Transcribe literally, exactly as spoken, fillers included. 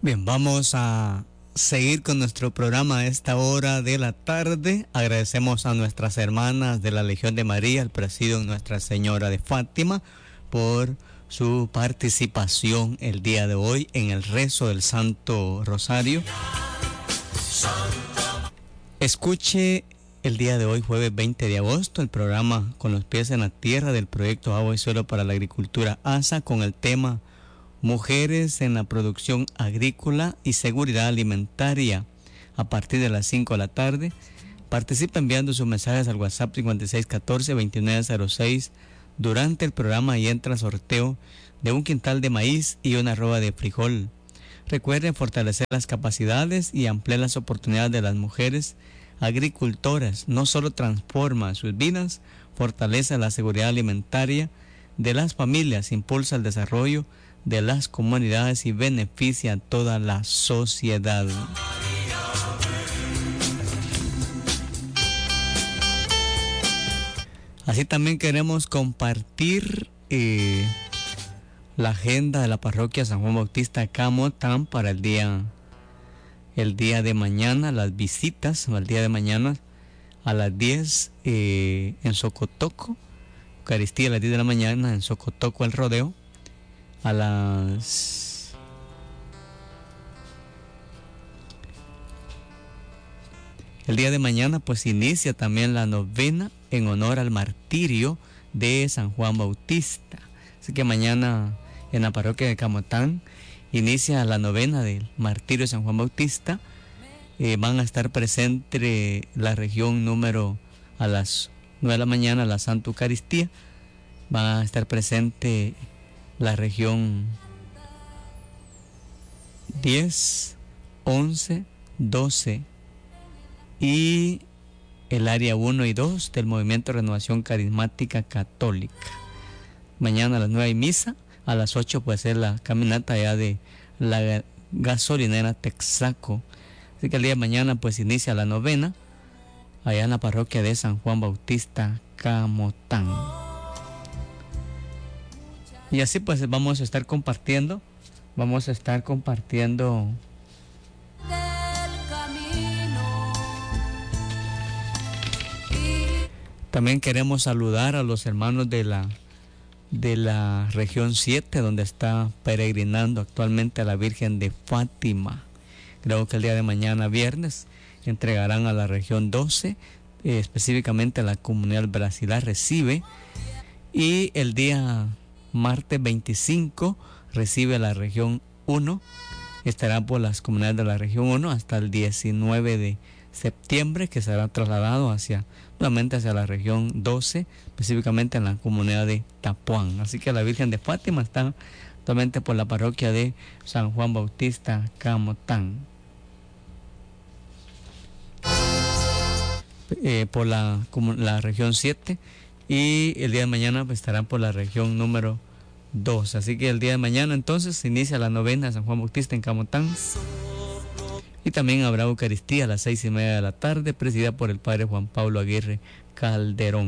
Bien, vamos a seguir con nuestro programa a esta hora de la tarde. Agradecemos a nuestras hermanas de la Legión de María, el presidio Nuestra Señora de Fátima, por su participación el día de hoy en el rezo del Santo Rosario. Escuche el día de hoy, jueves veinte de agosto, el programa Con los pies en la tierra del proyecto Agua y Suelo para la Agricultura A S A, con el tema Mujeres en la producción agrícola y seguridad alimentaria, a partir de las cinco de la tarde. Participa enviando sus mensajes al WhatsApp cincuenta y seis catorce veintinueve cero seis durante el programa y entra al sorteo de un quintal de maíz y una arroba de frijol. Recuerden fortalecer las capacidades y ampliar las oportunidades de las mujeres agricultoras. No solo transforma sus vidas, fortalece la seguridad alimentaria de las familias, impulsa el desarrollo de las comunidades y beneficia a toda la sociedad. Así también queremos compartir eh, la agenda de la parroquia San Juan Bautista Camotán para el día, el día de mañana, las visitas al día de mañana a las diez eh, en Socotoco, Eucaristía a las diez de la mañana en Socotoco el rodeo. A las el día de mañana pues inicia también la novena en honor al martirio de San Juan Bautista. Así que mañana en la parroquia de Camotán inicia la novena del martirio de San Juan Bautista. Eh, van a estar presentes la región número a las nueve de la mañana, la Santa Eucaristía. Van a estar presente la región diez, once, doce y el área uno y dos del Movimiento de Renovación Carismática Católica. Mañana a las nueve hay misa, a las ocho puede ser la caminata allá de la gasolinera Texaco. Así que el día de mañana pues inicia la novena allá en la parroquia de San Juan Bautista Camotán. Y así pues vamos a estar compartiendo, vamos a estar compartiendo también queremos saludar a los hermanos de la de la región siete, donde está peregrinando actualmente a la Virgen de Fátima. Creo que el día de mañana, viernes, entregarán a la región doce, eh, específicamente a la comunidad brasileña recibe, y el día martes veinticinco recibe la región uno, estará por las comunidades de la región uno hasta el diecinueve de septiembre, que será trasladado hacia nuevamente hacia la región doce, específicamente en la comunidad de Tapuán. Así que la Virgen de Fátima está actualmente por la parroquia de San Juan Bautista Camotán, eh, por la, la región siete, y el día de mañana pues, estarán por la región número dos. Así que el día de mañana entonces se inicia la novena de San Juan Bautista en Camotán. Y también habrá Eucaristía a las seis y media de la tarde, presidida por el Padre Juan Pablo Aguirre Calderón.